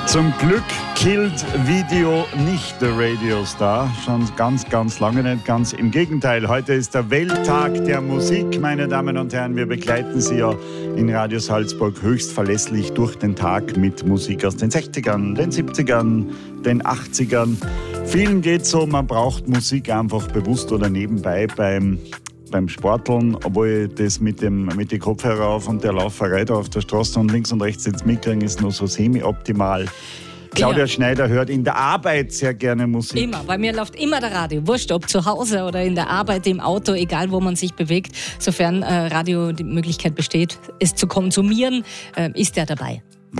Zum Glück killt Video nicht der Radiostar. Schon ganz, ganz lange nicht. Ganz im Gegenteil. Heute ist der Welttag der Musik, meine Damen und Herren. Wir begleiten Sie ja in Radio Salzburg höchst verlässlich durch den Tag mit Musik aus den 60ern, den 70ern, den 80ern. Vielen geht's so, man braucht Musik einfach bewusst oder nebenbei beim Sporteln, obwohl das mit den Kopfhörer auf und der Lauferei da auf der Straße und links und rechts ins Mitkriegen ist nur so semi-optimal. Claudia Schneider hört in der Arbeit sehr gerne Musik. Immer, bei mir läuft immer der Radio. Wurscht, ob zu Hause oder in der Arbeit, im Auto, egal wo man sich bewegt. Sofern Radio die Möglichkeit besteht, es zu konsumieren, ist er dabei.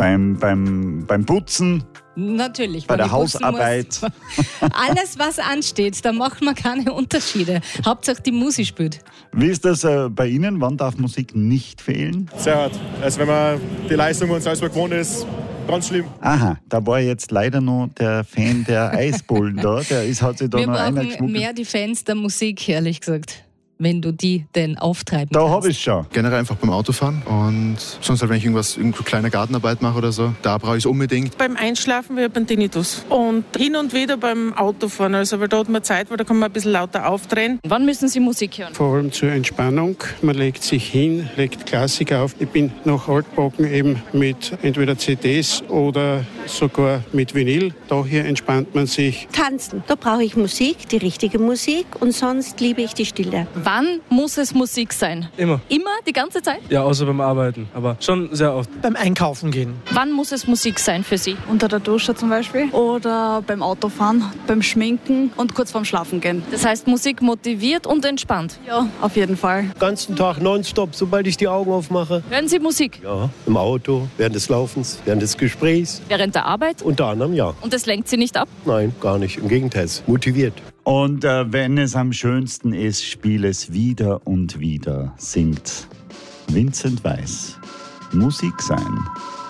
Beim Putzen. Natürlich. Bei der Hausarbeit. Alles, was ansteht, da macht man keine Unterschiede. Hauptsache die Musik spielt. Wie ist das bei Ihnen? Wann darf Musik nicht fehlen? Sehr hart. Also wenn man die Leistung von Salzburg gewohnt ist, ganz schlimm. Aha, da war jetzt leider noch der Fan der Eisbullen da. Hat sich da Wir noch einer brauchen geschmuggelt. mehr die Fans der Musik, ehrlich gesagt. Wenn du die denn auftreiben Da kannst. habe ich schon. Generell einfach beim Autofahren und sonst halt, wenn ich irgendeine kleine Gartenarbeit mache oder so, da brauche ich es unbedingt. Beim Einschlafen wird man Tinnitus. Und hin und wieder beim Autofahren, also weil da hat man Zeit, weil da kann man ein bisschen lauter aufdrehen. Wann müssen Sie Musik hören? Vor allem zur Entspannung. Man legt sich hin, legt Klassiker auf. Ich bin noch altbacken eben mit entweder CDs oder sogar mit Vinyl. Da hier entspannt man sich. Tanzen, da brauche ich Musik, die richtige Musik und sonst liebe ich die Stille. Wann muss es Musik sein? Immer. Immer? Die ganze Zeit? Ja, außer beim Arbeiten, aber schon sehr oft. Beim Einkaufen gehen. Wann muss es Musik sein für Sie? Unter der Dusche zum Beispiel oder beim Autofahren, beim Schminken und kurz vorm Schlafen gehen. Das heißt, Musik motiviert und entspannt. Ja, auf jeden Fall. Den ganzen Tag nonstop, sobald ich die Augen aufmache. Hören Sie Musik? Ja, im Auto, während des Laufens, während des Gesprächs. Während der Arbeit? Unter anderem ja. Und das lenkt Sie nicht ab? Nein, gar nicht. Im Gegenteil, es motiviert. Und wenn es am schönsten ist, spiel es wieder und wieder, singt Vincent Weiss. Musik sein.